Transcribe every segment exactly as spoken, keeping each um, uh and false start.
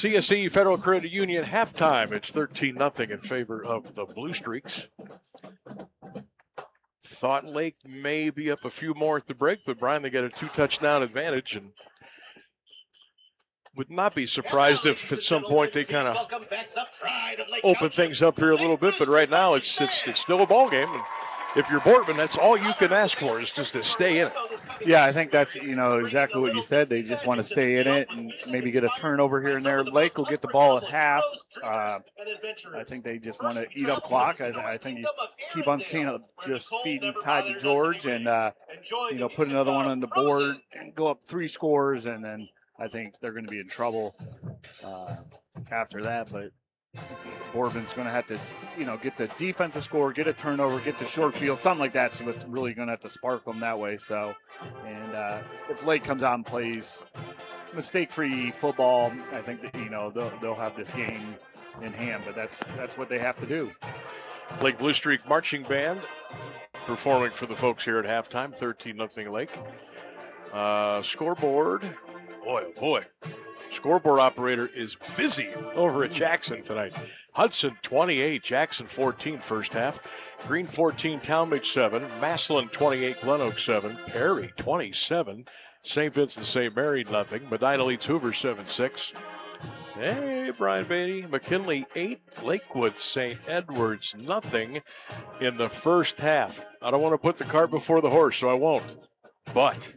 C S E Federal Credit Union halftime. It's thirteen nothing in favor of the Blue Streaks. Thought Lake may be up a few more at the break, but Brian, they got a two-touchdown advantage, and would not be surprised if at some point they kind of open things up here a little bit. But right now, it's it's it's still a ball game. And if you're Boardman, that's all you can ask for is just to stay in it. Yeah, I think that's, you know, exactly what you said. They just want to stay in it and maybe get a turnover here and there. Lake will get the ball at half. Uh, I think they just want to eat up clock. I, I think you keep on seeing it just feeding Ty to George and, uh, you know, put another one on the board and go up three scores, and then I think they're going to be in trouble uh, after that. But Boardman's going to have to, you know, get the defensive score, get a turnover, get the short field, something like that. So it's really going to have to spark them that way. So, and uh, if Lake comes out and plays mistake-free football, I think that, you know, they'll, they'll have this game in hand. But that's that's what they have to do. Lake Blue Streak Marching Band performing for the folks here at halftime, thirteen nothing Lake. Uh, scoreboard, boy, oh boy. Scoreboard operator is busy over at Jackson tonight. Hudson twenty-eight, Jackson fourteen first half. Green fourteen, Talmadge seven. Massillon twenty-eight, Glen Oak seven. Perry twenty-seven. Saint Vincent Saint Mary nothing. Medina leads Hoover seven six. Hey, Brian Beatty. McKinley eight. Lakewood Saint Edwards nothing in the first half. I don't want to put the cart before the horse, so I won't. But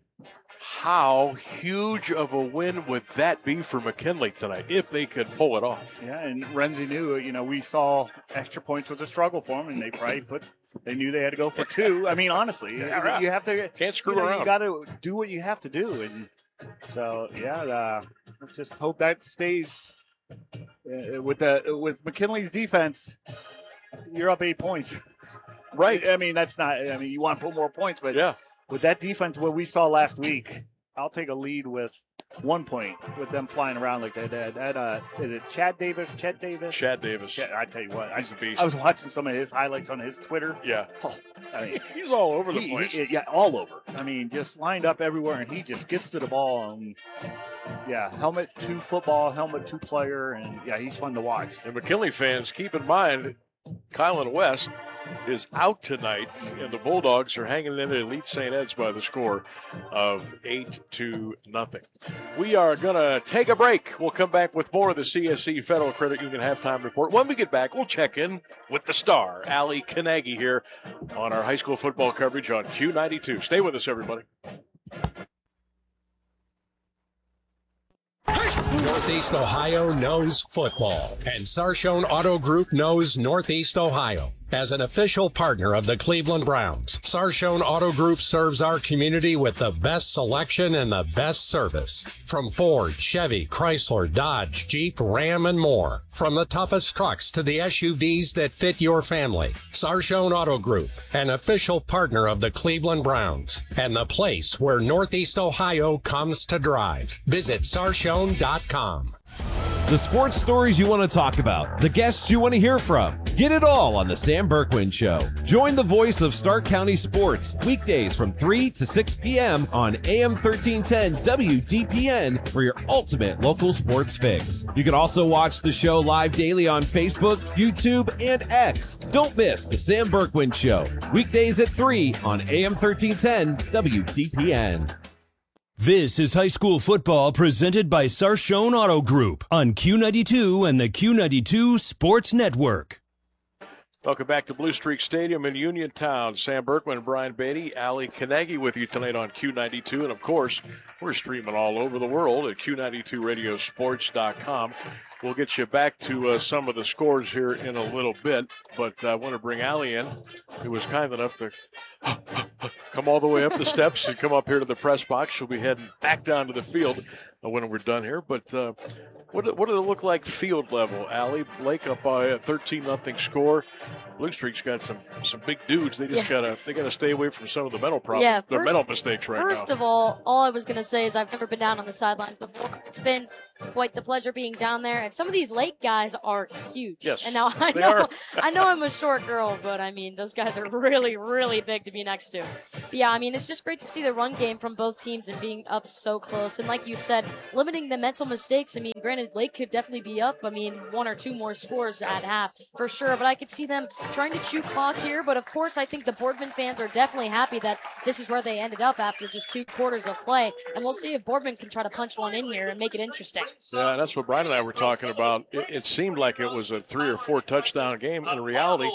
how huge of a win would that be for McKinley tonight if they could pull it off? Yeah, and Renzi knew, you know, we saw extra points was a struggle for them, and they probably put, they knew they had to go for two. I mean, honestly, yeah, you have to. Can't screw you know, around. You got to do what you have to do. And so, yeah, uh, let's just hope that stays uh, with the with McKinley's defense. You're up eight points. Right. I mean, that's not, I mean, you want to put more points, but yeah. With that defense, what we saw last week, I'll take a lead with one point with them flying around like that. That, that uh, is it Chad Davis? Chad Davis? Chad Davis. Chad, I tell you what, he's I, a beast. I was watching some of his highlights on his Twitter. Yeah. Oh, I mean, he's all over the he, place. He, yeah, all over. I mean, just lined up everywhere, and he just gets to the ball. And yeah, helmet to football, helmet to player, and yeah, he's fun to watch. And McKinley fans, keep in mind, Kylan West is out tonight, and the Bulldogs are hanging in the Elite Saint Ed's by the score of eight to nothing. We are going to take a break. We'll come back with more of the C S C Federal Credit Union halftime report. When we get back, we'll check in with the star, Allie Kanagi, here on our high school football coverage on Q ninety-two. Stay with us, everybody. Northeast Ohio knows football, and Sarshone Auto Group knows Northeast Ohio. As an official partner of the Cleveland Browns, Sarshone Auto Group serves our community with the best selection and the best service. From Ford, Chevy, Chrysler, Dodge, Jeep, Ram, and more. From the toughest trucks to the S U Vs that fit your family. Sarshone Auto Group, an official partner of the Cleveland Browns, and the place where Northeast Ohio comes to drive. Visit sarshone dot com. The sports stories you want to talk about, the guests you want to hear from. Get it all on the Sam Berkwin Show. Join the voice of Stark County sports weekdays from three to six p.m. on A M thirteen ten W D P N for your ultimate local sports fix. You can also watch the show live daily on Facebook, YouTube, and X. Don't miss the Sam Berkwin Show weekdays at three on A M thirteen ten W D P N. This is high school football presented by Sarshone Auto Group on Q ninety-two and the Q ninety-two Sports Network. Welcome back to Blue Streak Stadium in Uniontown. Sam Berkman and Brian Beatty, Allie Kanagi with you tonight on Q ninety-two. And, of course, we're streaming all over the world at Q ninety-two radio sports dot com. We'll get you back to uh, some of the scores here in a little bit. But I want to bring Allie in, who was kind enough to come all the way up the steps and come up here to the press box. She'll be heading back down to the field when we're done here. But uh, what, what did it look like field level, Allie? Lake up by a thirteen nothing score. Blue Streak's got some some big dudes. They just yeah. gotta they gotta stay away from some of the mental problems, yeah, their mental mistakes right first now. First of all, all I was gonna say is I've never been down on the sidelines before. It's been quite the pleasure being down there. And some of these Lake guys are huge. Yes, And now I they know are. I know I'm a short girl, but I mean those guys are really, really big to be next to. But yeah, I mean it's just great to see the run game from both teams and being up so close. And like you said, limiting the mental mistakes. I mean, granted, Lake could definitely be up. I mean, one or two more scores at half for sure. But I could see them trying to chew clock here. But of course, I think the Boardman fans are definitely happy that this is where they ended up after just two quarters of play. And we'll see if Boardman can try to punch one in here and make it interesting. Yeah, that's what Brian and I were talking about. It, it seemed like it was a three or four touchdown game. In reality,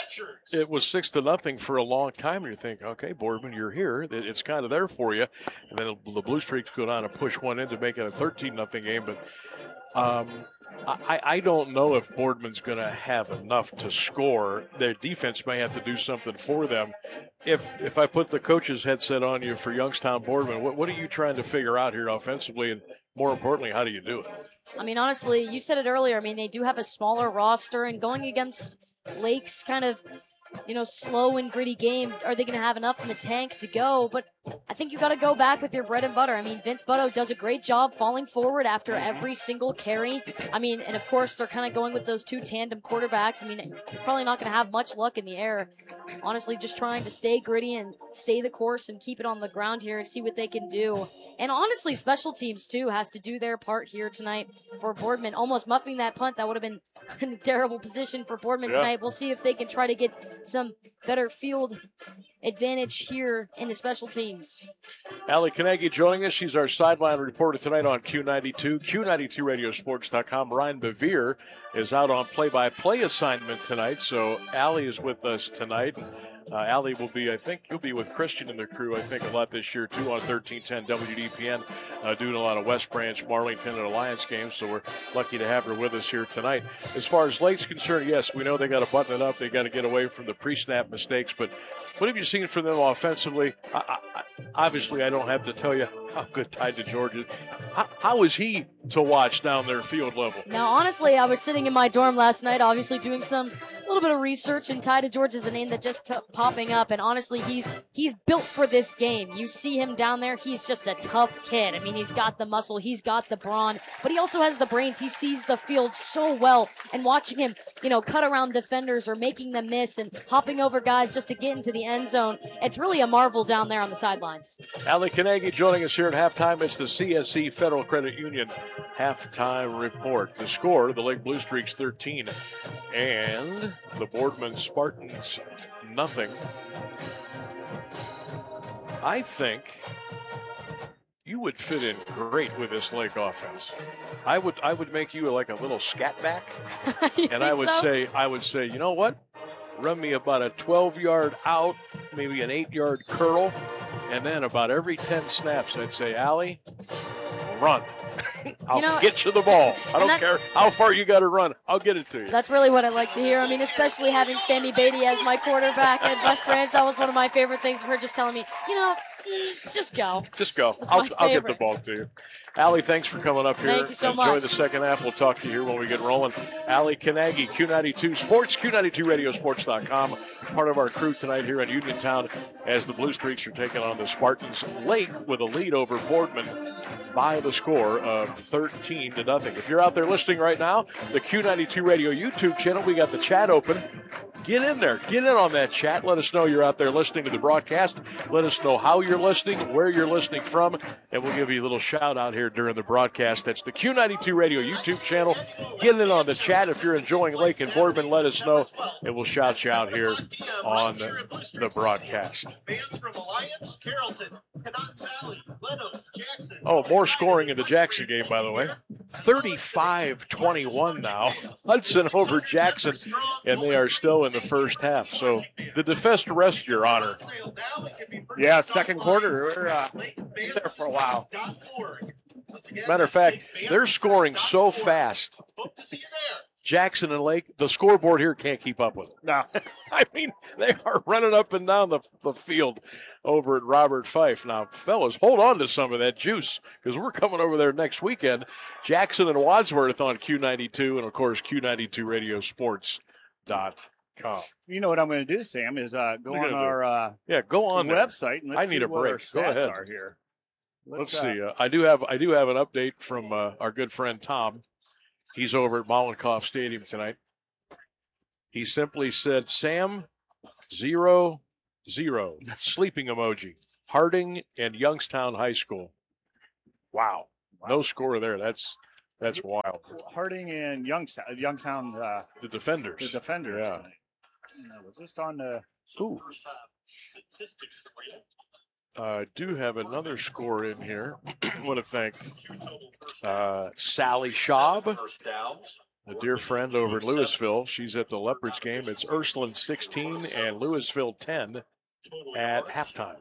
it was six to nothing for a long time. And you think, okay, Boardman, you're here. It, it's kind of there for you. And then the Blue Streaks go down and push one in to make it a thirteen nothing game. But um, I, I don't know if Boardman's going to have enough to score. Their defense may have to do something for them. If if I put the coach's headset on you for Youngstown Boardman, what, what are you trying to figure out here offensively? And more importantly, how do you do it? I mean, honestly, you said it earlier. I mean, they do have a smaller roster, and going against Lake's kind of, you know, slow and gritty game, are they going to have enough in the tank to go? But I think you got to go back with your bread and butter. I mean, Vince Butto does a great job falling forward after every single carry. I mean, and of course, they're kind of going with those two tandem quarterbacks. I mean, you're probably not going to have much luck in the air. Honestly, just trying to stay gritty and stay the course and keep it on the ground here and see what they can do. And honestly, special teams, too, has to do their part here tonight for Boardman. Almost muffing that punt. That would have been in a terrible position for Boardman Yeah. tonight. We'll see if they can try to get some better field advantage here in the special teams. Allie Kanagi joining us. She's our sideline reporter tonight on Q ninety-two, Q ninety-two radio sports dot com. Ryan Bevere is out on play-by-play assignment tonight, so Allie is with us tonight. Uh, Allie will be, I think, you'll be with Christian and the crew, I think, a lot this year, too, on thirteen ten W D P N, uh, doing a lot of West Branch, Marlington, and Alliance games, so we're lucky to have her with us here tonight. As far as Lake's concerned, yes, we know they got to button it up. They got to get away from the pre-snap mistakes, but what have you seen from them offensively? I, I, I, obviously, I don't have to tell you how good Ty DeGeorge is. How, how is he to watch down their field level? Now, honestly, I was sitting in my dorm last night, obviously doing some little bit of research, and Ty DeGeorge is the name that just kept popping up. And honestly, he's he's built for this game. You see him down there; he's just a tough kid. I mean, he's got the muscle, he's got the brawn, but he also has the brains. He sees the field so well, and watching him, you know, cut around defenders or making them miss and hopping over guys just to get into the end zone. It's really a marvel down there on the sidelines. Allie Kanagi joining us here at halftime. It's the C S C Federal Credit Union halftime report. The score, the Lake Blue Streaks thirteen and the Boardman Spartans nothing. I think you would fit in great with this Lake offense. I would I would make you like a little scat back, and I would so? say I would say, you know what? Run me about a twelve-yard out, maybe an eight-yard curl, and then about every ten snaps, I'd say, Allie, run. I'll You know, get you the ball. I don't that's- care how far you got to run. I'll get it to you. That's really what I like to hear. I mean, especially having Sammy Beatty as my quarterback at West Branch. That was one of my favorite things of her just telling me, you know, mm, just go. Just go. That's I'll, my I'll get the favorite. ball to you. Allie, thanks for coming up here. Thank you so Enjoy much. the second half. We'll talk to you here when we get rolling. Allie Kanagi, Q ninety-two Sports, Q ninety-two radio sports dot com. Part of our crew tonight here in Uniontown as the Blue Streaks are taking on the Spartans. Lake with a lead over Boardman by the score of thirteen to nothing. If you're out there listening right now, the Q ninety-two Radio YouTube channel, we got the chat open. Get in there. Get in on that chat. Let us know you're out there listening to the broadcast. Let us know how you're listening, where you're listening from, and we'll give you a little shout out here during the broadcast. That's the Q ninety-two Radio YouTube channel. Get in on the chat. If you're enjoying Lake and Boardman, let us know, and we'll shout you out here on the, the broadcast. Fans from Alliance, Carrollton, Canton Valley, Leto, Jackson. Oh, more scoring in the Jackson game, by the way. thirty-five twenty-one now. Hudson over Jackson, and they are still in the first half. So the defense to rest, Your Honor. Yeah, second quarter, we're uh, there for a while. Matter of fact, they're scoring so fast. Jackson and Lake, the scoreboard here can't keep up with it. No. I mean, they are running up and down the, the field over at Robert Fife. Now, fellas, hold on to some of that juice because we're coming over there next weekend. Jackson and Wadsworth on Q ninety-two and, of course, Q ninety-two radio sports dot com. You know what I'm going to do, Sam, is uh, go What are you on gonna do? our uh, Yeah, go on there. website and let's I need see a what break. our Go stats ahead. are here. Let's uh, see. Uh, I do have I do have an update from uh, our good friend Tom. He's over at Mollenkoff Stadium tonight. He simply said, "Sam, zero, zero, sleeping emoji, Harding and Youngstown High School." Wow, no score there. That's that's wild. Harding and Youngstown, Youngstown, uh, The defenders. the defenders. Yeah. tonight. And I was just on the. Ooh. I uh, do have another score in here. I want to thank uh, Sally Schaub, a dear friend over in Louisville. She's at the Leopards game. It's Ursuline sixteen and Louisville ten at halftime.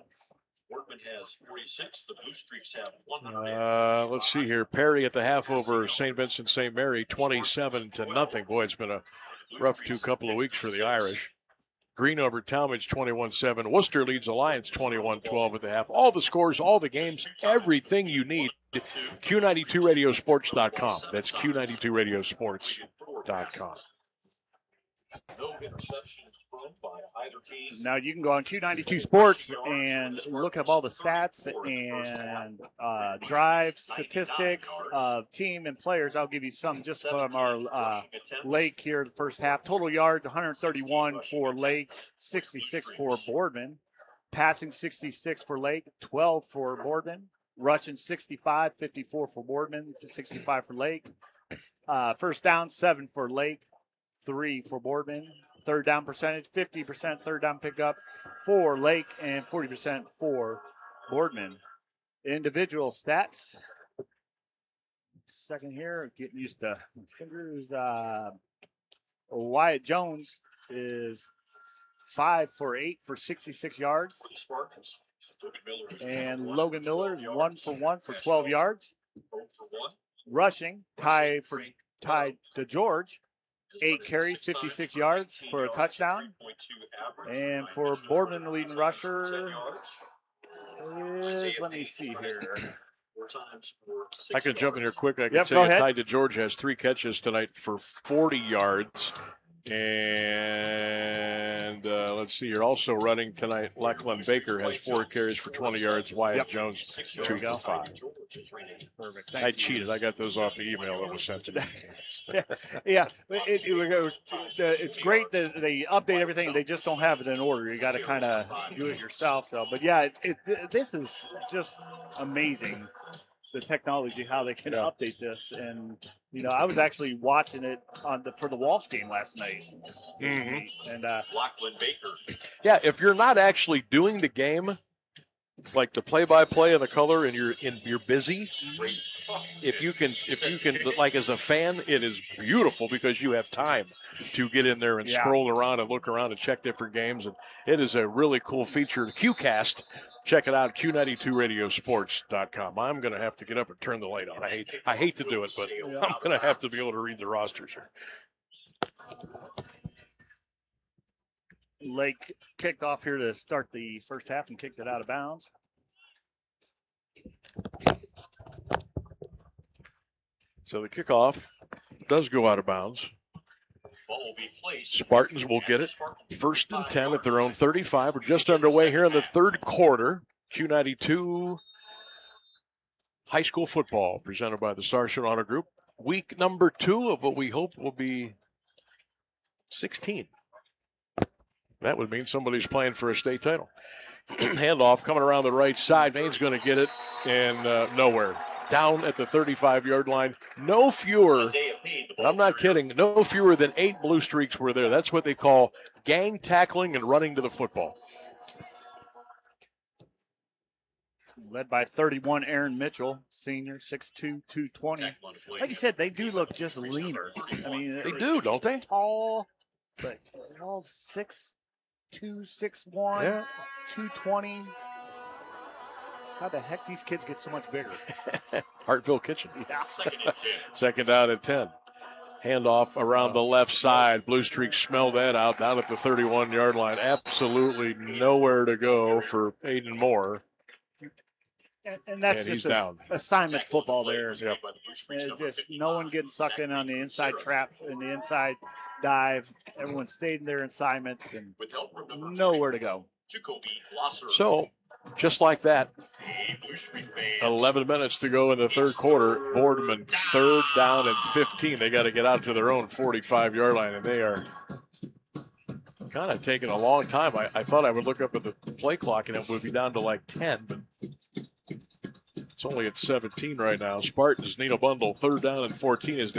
Uh, let's see here. Perry at the half over Saint Vincent Saint Mary, twenty-seven to nothing. Boy, it's been a rough two couple of weeks for the Irish. Green over Talmadge, twenty-one seven. Worcester leads Alliance twenty-one twelve at the half. All the scores, all the games, everything you need. Q ninety-two radio sports dot com. That's Q ninety-two radio sports dot com. No interceptions thrown by either team. Now you can go on Q ninety-two Sports and look up all the stats and uh, drive statistics of team and players. I'll give you some just from our uh, Lake here the first half. Total yards, one hundred thirty-one for Lake, sixty-six for Boardman. Passing, sixty-six for Lake, twelve for Boardman. Rushing, sixty-five, fifty-four for Boardman, sixty-five for Lake. Uh, first down, seven for Lake, three for Boardman. Third down percentage, fifty percent third down pickup for Lake and forty percent for Boardman. Individual stats. Second here, getting used to fingers. Uh, Wyatt Jones is five for eight for sixty-six yards. And Logan Miller is one for one for twelve yards. Rushing, tie for tied to George. Eight carries, fifty-six yards for a touchdown. And for Boardman, the leading rusher is, let me see here. I can jump in here quick. I can Yep, tell go you ahead. Ty DeGeorge has three catches tonight for forty yards. And uh, let's see, you're also running tonight. Lachlan Baker has four carries for twenty yards. Wyatt Yep. Jones, There two we go. for five. Perfect. I cheated. I got those off the email that was sent to me. yeah, yeah. It, it, it, it's great that they update everything. They just don't have it in order. You got to kind of do it yourself. So, but yeah, it, it, this is just amazing. The technology, how they can Yeah. update this, and you know, I was actually watching it on the for the Walsh game last night, Mhm. and uh, Lachlan Baker. Yeah, if you're not actually doing the game, like the play-by-play and the color, and you're in, you're busy. If you can, if you can, like as a fan, it is beautiful because you have time to get in there and Yeah. scroll around and look around and check different games, and it is a really cool feature. QCast. Check it out, Q ninety-two radio sports dot com. I'm going to have to get up and turn the light on. I hate I hate to do it, but I'm going to have to be able to read the rosters here. Lake kicked off here to start the first half and kicked it out of bounds. So the kickoff does go out of bounds. Ball will be placed. Spartans will get it. First and ten at their own thirty-five. We're just underway here in the third quarter. Q ninety-two high school football presented by the Sargent Auto Group. Week number two of what we hope will be sixteen. That would mean somebody's playing for a state title. Handoff coming around the right side. Maine's going to get it, and uh, nowhere. Down at the thirty-five-yard line. No fewer, and I'm not kidding, no fewer than eight blue streaks were there. That's what they call gang tackling and running to the football. Led by thirty-one, Aaron Mitchell, senior, six two, two twenty. Like you said, they do look just leaner. I mean, They do, don't they? tall, but they're all six two, six one, Yeah. two twenty. How the heck these kids get so much bigger? Hartville Kitchen. Yeah. Second and ten. Second down at ten. Handoff around the left side. Blue Streak smell that out down at the thirty-one-yard line. Absolutely nowhere to go for Aiden Moore. And, and that's And just he's a- down. assignment football there. Yep. And it's just no one getting sucked in on the inside trap and the inside dive. Everyone stayed in their assignments and With help from number nowhere to go. Jacoby Glosser. So just like that. eleven minutes to go in the third quarter. Boardman third down and fifteen. They got to get out to their own forty-five-yard line, and they are kind of taking a long time. I, I thought I would look up at the play clock, and it would be down to like ten, but it's only at seventeen right now. Spartans need a bundle. Third down and fourteen as they